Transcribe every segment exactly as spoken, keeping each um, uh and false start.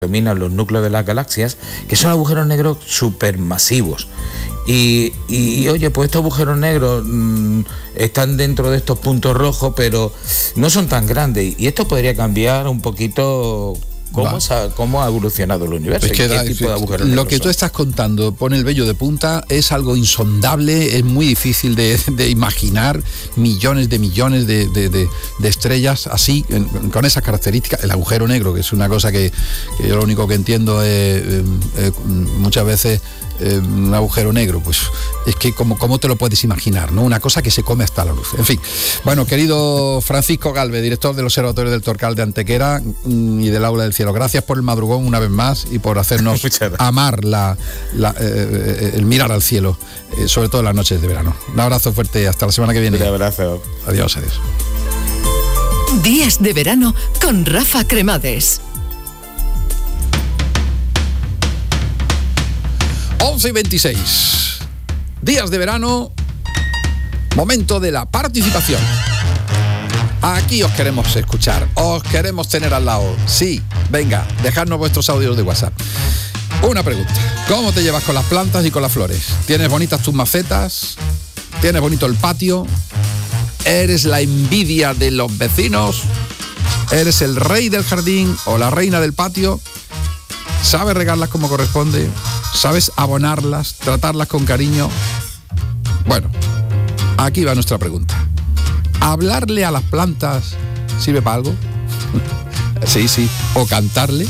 denominan los núcleos de las galaxias, que son agujeros negros supermasivos. Y, y, y oye, pues estos agujeros negros mmm, están dentro de estos puntos rojos, pero no son tan grandes. Y esto podría cambiar un poquito cómo, ha, cómo ha evolucionado el universo. Es que ¿Qué da, tipo de agujeros lo negros que tú son? estás contando pone el vello de punta, es algo insondable, es muy difícil de, de imaginar millones de millones de, de, de, de estrellas así, en, con esas características. El agujero negro, que es una cosa que, que yo lo único que entiendo es eh, eh, muchas veces eh, un agujero negro, pues es que como, ¿cómo te lo puedes imaginar, ¿no? Una cosa que se come hasta la luz. En fin, bueno, querido Francisco Galvez, director del Observatorio del Torcal de Antequera y del Aula del Cielo, gracias por el madrugón una vez más y por hacernos amar la, la, eh, el mirar al cielo, eh, sobre todo en las noches de verano. Un abrazo fuerte, hasta la semana que viene. Un abrazo. Adiós, adiós. Días de verano con Rafa Cremades. once y veintiséis. Días de verano, momento de la participación. Aquí os queremos escuchar, os queremos tener al lado. Sí, venga, dejadnos vuestros audios de WhatsApp. Una pregunta: ¿cómo te llevas con las plantas y con las flores? ¿Tienes bonitas tus macetas? ¿Tienes bonito el patio? ¿Eres la envidia de los vecinos? ¿Eres el rey del jardín o la reina del patio? ¿Sabes regarlas como corresponde? ¿Sabes abonarlas, tratarlas con cariño? Bueno, aquí va nuestra pregunta. ¿Hablarle a las plantas sirve para algo? Sí, sí. ¿O cantarle?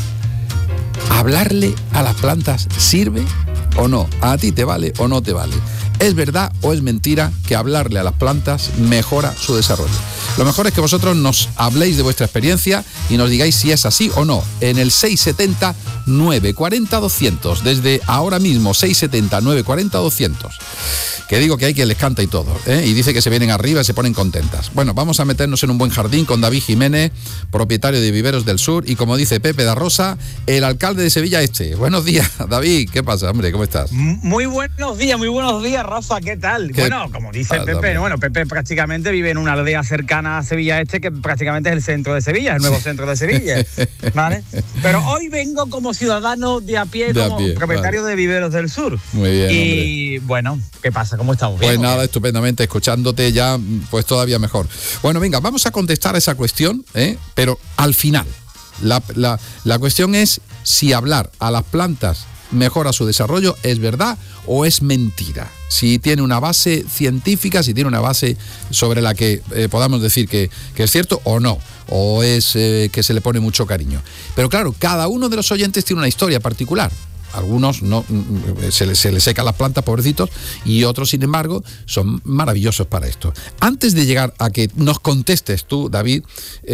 ¿Hablarle a las plantas sirve o no? ¿A ti te vale o no te vale? ¿Es verdad o es mentira que hablarle a las plantas mejora su desarrollo? Lo mejor es que vosotros nos habléis de vuestra experiencia y nos digáis si es así o no. En el seis setenta, nueve cuarenta, doscientos. Desde ahora mismo, seis setenta, nueve cuarenta, doscientos. Que digo que hay quien les canta y todo, ¿eh? Y dice que se vienen arriba y se ponen contentas. Bueno, vamos a meternos en un buen jardín con David Jiménez, propietario de Viveros del Sur, y como dice Pepe da Rosa, el alcalde de Sevilla Este. Buenos días, David. ¿Qué pasa, hombre? ¿Cómo estás? Muy buenos días, muy buenos días, Rafa. ¿Qué tal? ¿Qué? Bueno, como dice Ah, Pepe, hombre. bueno, Pepe prácticamente vive en una aldea cercana a Sevilla Este, que prácticamente es el centro de Sevilla, el nuevo centro de Sevilla, ¿vale? Pero hoy vengo como ciudadano de a pie, De a como pie, propietario vale. de Viveros del Sur. Muy bien, Y bueno, ¿qué pasa? ¿Cómo estamos? ¿Bien Pues o qué? nada, estupendamente, escuchándote ya, pues todavía mejor. Bueno, venga, vamos a contestar a esa cuestión, ¿eh? Pero al final. La, la, la cuestión es si hablar a las plantas mejora su desarrollo, ¿es verdad o es mentira? Si tiene una base científica, si tiene una base sobre la que eh, podamos decir que, que es cierto o no, o es eh, que se le pone mucho cariño. Pero claro, cada uno de los oyentes tiene una historia particular. Algunos no se les, se les secan las plantas, pobrecitos, y otros, sin embargo, son maravillosos para esto. Antes de llegar a que nos contestes tú, David,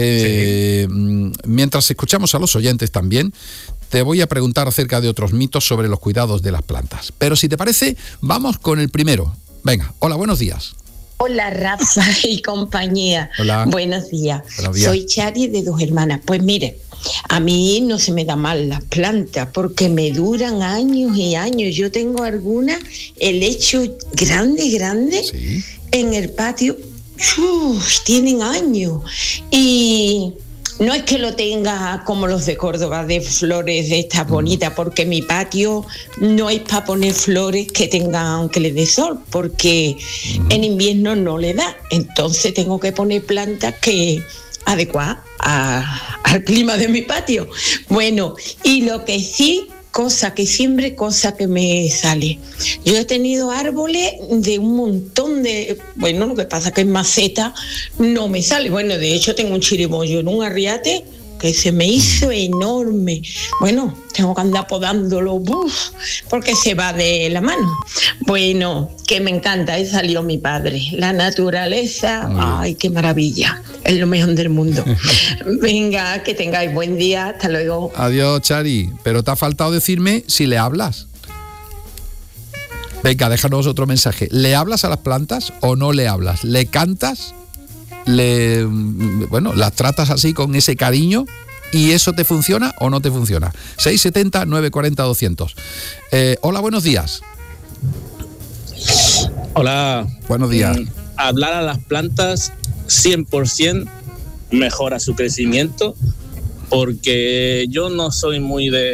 eh, sí. mientras escuchamos a los oyentes también, te voy a preguntar acerca de otros mitos sobre los cuidados de las plantas. Pero si te parece, vamos con el primero. Venga, hola, buenos días. Hola, Rafa y compañía. Hola. Buenos días. Buenos días. Soy Chari de Dos Hermanas. Pues mire, a mí no se me da mal las plantas porque me duran años y años. Yo tengo algunas, el hecho grande, grande, Sí. en el patio. Uf, tienen años. Y no es que lo tenga como los de Córdoba, de flores de estas bonitas, porque mi patio no es para poner flores que tengan, que le dé sol, porque uh-huh. en invierno no le da. Entonces tengo que poner plantas que adecuadas a, al clima de mi patio. Bueno, y lo que sí, cosa que siempre, cosa que me sale. Yo he tenido árboles de un montón de... Bueno, lo que pasa es que en maceta no me sale. Bueno, de hecho tengo un chirimoyo en un arriate que se me hizo enorme. Bueno, tengo que andar podándolo, uf, porque se va de la mano. Bueno, que me encanta, ahí salió mi padre. La naturaleza, ay, qué maravilla. Es lo mejor del mundo. Venga, que tengáis buen día, hasta luego. Adiós, Chari. Pero te ha faltado decirme si le hablas. Venga, déjanos otro mensaje. ¿Le hablas a las plantas o no le hablas? ¿Le cantas? Le, bueno, las tratas así con ese cariño y eso te funciona o no te funciona. seis setenta, nueve cuarenta, doscientos. Eh, hola, buenos días. Hola. Buenos días. Mm, hablar a las plantas cien por ciento mejora su crecimiento, porque yo no soy muy de